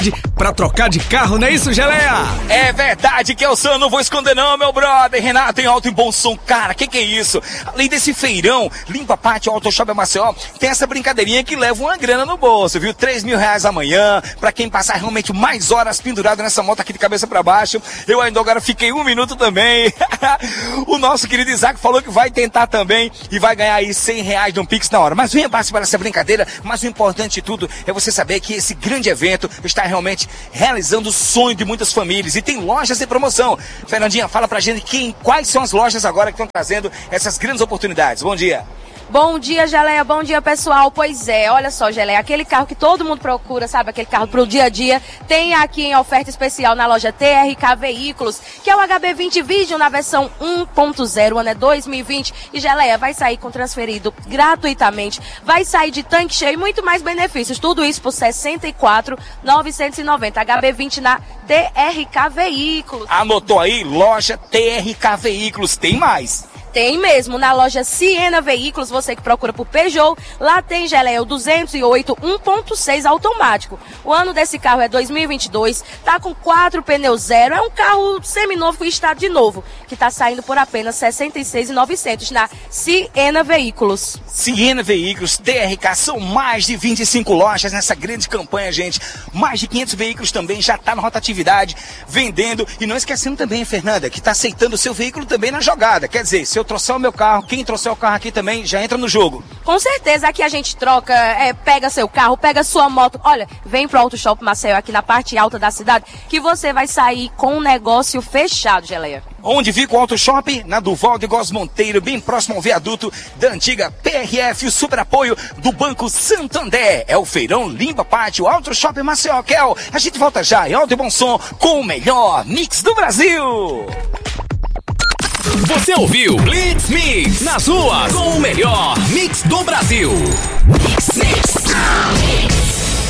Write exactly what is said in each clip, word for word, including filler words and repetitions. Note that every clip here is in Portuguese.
Pra trocar de carro, não é isso, Geleia? É verdade, que eu sou, não vou esconder não, meu brother. Renato em Alto e Bom Som, cara, que que é isso? Além desse feirão, Limpa Pátio Auto Shop Maceió, tem essa brincadeirinha que leva uma grana no bolso, viu? três mil reais amanhã, pra quem passar realmente mais horas pendurado nessa moto aqui de cabeça pra baixo. Eu ainda agora fiquei um minuto também. O nosso querido Isaac falou que vai tentar também e vai ganhar aí cem reais de um Pix na hora. Mas venha participar dessa brincadeira, mas o importante de tudo é você saber que esse grande evento está realmente realizando o sonho de muitas famílias e tem lojas em promoção. Fernandinha, fala pra gente quem, quais são as lojas agora que estão trazendo essas grandes oportunidades. Bom dia. Bom dia, Geleia, bom dia, pessoal. Pois é, olha só, Geleia, aquele carro que todo mundo procura, sabe, aquele carro pro dia a dia, tem aqui em oferta especial na loja T R K Veículos, que é o H B vinte Vision na versão um ponto zero, ano é dois mil e vinte, e Geleia vai sair com transferido gratuitamente, vai sair de tanque cheio e muito mais benefícios, tudo isso por sessenta e quatro mil novecentos e noventa, H B vinte na T R K Veículos. Anotou aí, loja T R K Veículos, tem mais. Tem mesmo, na loja Siena Veículos, você que procura por Peugeot, lá tem, Geleia, o duzentos e oito um ponto seis automático. O ano desse carro é dois mil e vinte e dois, tá com quatro pneus zero, é um carro seminovo com estado de novo, que tá saindo por apenas sessenta e seis mil e novecentos na Siena Veículos. Siena Veículos, T R K, são mais de vinte e cinco lojas nessa grande campanha, gente. Mais de quinhentos veículos também já tá na rotatividade, vendendo. E não esquecendo também, Fernanda, que tá aceitando o seu veículo também na jogada. Quer dizer, se eu trouxer o meu carro, quem trouxer o carro aqui também já entra no jogo. Com certeza, aqui a gente troca, é, pega seu carro, pega sua moto. Olha, vem pro Auto Shop Maceió, aqui na parte alta da cidade, que você vai sair com um negócio fechado, Geleia. Onde fica o Auto Shop? Na Duval de Góes Monteiro, bem próximo ao viaduto da antiga P R F, o super apoio do Banco Santander. É o feirão Limpa Pátio Auto Shop Maceió, Kel. A gente volta já em Alto e Bom Som com o melhor mix do Brasil. Você ouviu Blitz Mix nas ruas com o melhor mix do Brasil. Mix, mix, mix.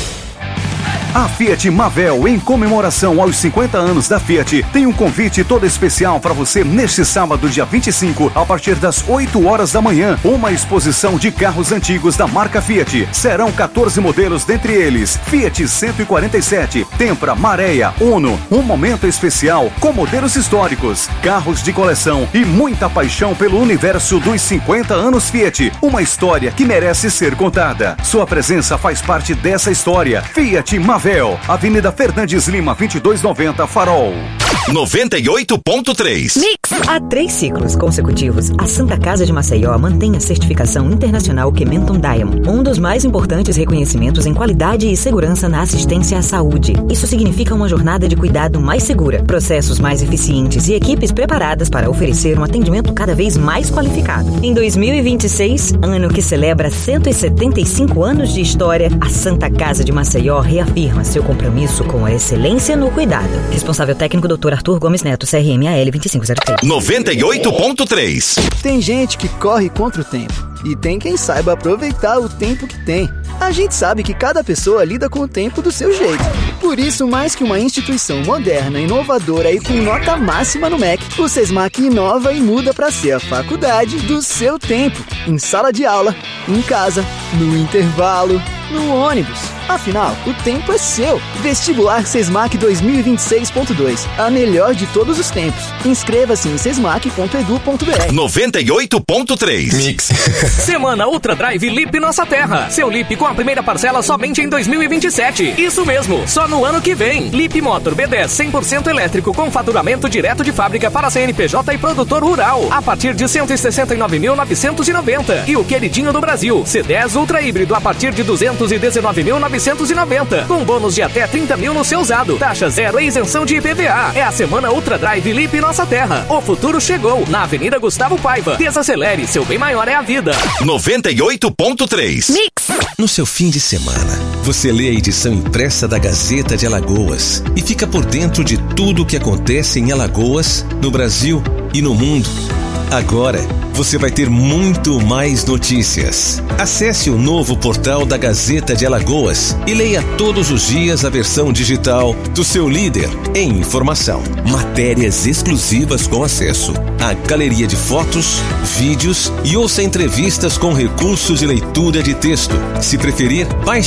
A Fiat Mavel, em comemoração aos cinquenta anos da Fiat, tem um convite todo especial para você neste sábado, dia vinte e cinco, a partir das oito horas da manhã. Uma exposição de carros antigos da marca Fiat. Serão quatorze modelos, dentre eles Fiat cento e quarenta e sete, Tempra, Marea, Uno. Um momento especial com modelos históricos, carros de coleção e muita paixão pelo universo dos cinquenta anos Fiat. Uma história que merece ser contada. Sua presença faz parte dessa história. Fiat Mavel, Avenida Fernandes Lima, vinte e dois noventa, Farol. noventa e oito ponto três. Mix. Há três ciclos consecutivos, a Santa Casa de Maceió mantém a certificação internacional Kementon Diamond, um dos mais importantes reconhecimentos em qualidade e segurança na assistência à saúde. Isso significa uma jornada de cuidado mais segura, processos mais eficientes e equipes preparadas para oferecer um atendimento cada vez mais qualificado. Em dois mil e vinte e seis, ano que celebra cento e setenta e cinco anos de história, a Santa Casa de Maceió reafirma seu compromisso com a excelência no cuidado. Responsável técnico doutor Arthur Gomes Neto, C R M A L vinte e cinco zero três. noventa e oito ponto três. Tem gente que corre contra o tempo e tem quem saiba aproveitar o tempo que tem. A gente sabe que cada pessoa lida com o tempo do seu jeito. Por isso, mais que uma instituição moderna, inovadora e com nota máxima no M E C, o Sesmac inova e muda para ser a faculdade do seu tempo. Em sala de aula, em casa, no intervalo, no ônibus. Afinal, o tempo é seu. Vestibular Sesmac dois mil e vinte e seis ponto dois. A melhor de todos os tempos. Inscreva-se em sesmac ponto edu ponto b r. noventa e oito ponto três. Mix. Semana Ultra Drive Lip Nossa Terra. Seu Lip com a primeira parcela somente em dois mil e vinte e sete. Isso mesmo, só no ano que vem. Lip Motor B dez cem por cento elétrico com faturamento direto de fábrica para C N P J e produtor rural. A partir de cento e sessenta e nove mil novecentos e noventa. E o queridinho do Brasil, C dez Ultra Híbrido a partir de duzentos e dezenove mil novecentos e noventa. Com bônus de até trinta mil no seu usado. Taxa zero e isenção de I P V A. É a Semana Ultra Drive Lip Nossa Terra. O futuro chegou na Avenida Gustavo Paiva. Desacelere, seu bem maior é a vida. noventa e oito ponto três. Mix. No seu fim de semana, você lê a edição impressa da Gazeta de Alagoas e fica por dentro de tudo o que acontece em Alagoas, no Brasil e no mundo. Agora, você vai ter muito mais notícias. Acesse o novo portal da Gazeta de Alagoas e leia todos os dias a versão digital do seu líder em informação. Matérias exclusivas com acesso à galeria de fotos, vídeos e ouça entrevistas com recursos de leitura de texto. Se preferir, baixe o aplicativo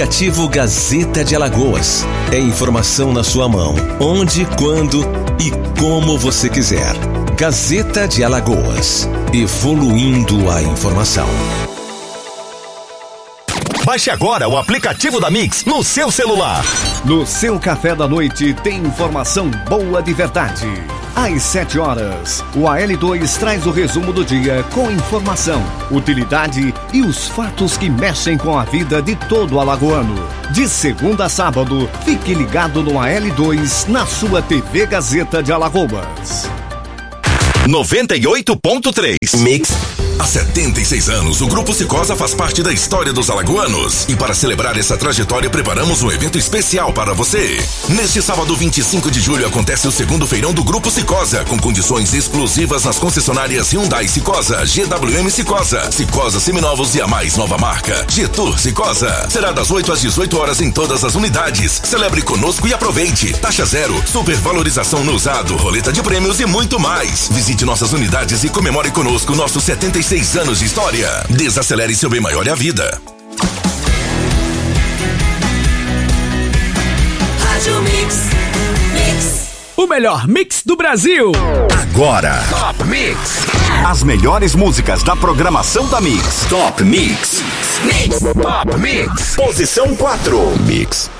Aplicativo Gazeta de Alagoas. É informação na sua mão, onde, quando e como você quiser. Gazeta de Alagoas. Evoluindo a informação. Baixe agora o aplicativo da Mix no seu celular. No seu café da noite tem informação boa de verdade. Às sete horas, o A L dois traz o resumo do dia com informação, utilidade e os fatos que mexem com a vida de todo alagoano. De segunda a sábado, fique ligado no A L dois na sua T V Gazeta de Alagoas. noventa e oito ponto três Mix. Há setenta e seis anos, o Grupo Cicosa faz parte da história dos alagoanos. E para celebrar essa trajetória, preparamos um evento especial para você. Neste sábado, vinte e cinco de julho, acontece o segundo feirão do Grupo Cicosa, com condições exclusivas nas concessionárias Hyundai Cicosa, G W M Cicosa, Cicosa Seminovos e a mais nova marca, Getur Cicosa. Será das oito às dezoito horas em todas as unidades. Celebre conosco e aproveite. Taxa zero, supervalorização no usado, roleta de prêmios e muito mais. Visite nossas unidades e comemore conosco nossos setenta e seis anos de história. Desacelere seu bem maior é a vida. Rádio Mix. Mix. O melhor mix do Brasil. Agora. Top Mix. As melhores músicas da programação da Mix. Top Mix. Mix. Top Mix. Posição quatro. Mix.